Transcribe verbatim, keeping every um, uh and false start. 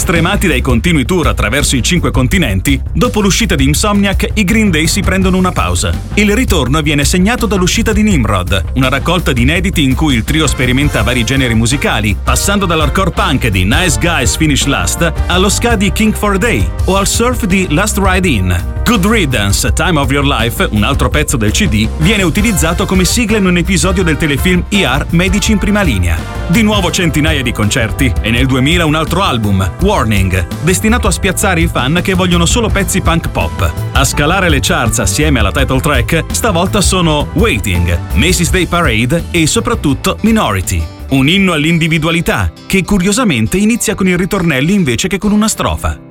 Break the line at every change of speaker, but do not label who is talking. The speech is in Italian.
Stremati dai continui tour attraverso i cinque continenti, dopo l'uscita di Insomniac, i Green Day si prendono una pausa. Il ritorno viene segnato dall'uscita di Nimrod, una raccolta di inediti in cui il trio sperimenta vari generi musicali, passando dall'hardcore punk di Nice Guys Finish Last allo ska di King for a Day o al surf di Last Ride In. Good Riddance, Time of Your Life, un altro pezzo del C D, viene utilizzato come sigla in un episodio del telefilm E R Medici in prima linea. Di nuovo centinaia di concerti e nel duemila un altro album, Warning, destinato a spiazzare i fan che vogliono solo pezzi punk pop. A scalare le charts assieme alla title track stavolta sono Waiting, Macy's Day Parade e soprattutto Minority. Un inno all'individualità che curiosamente inizia con i ritornelli invece che con una strofa.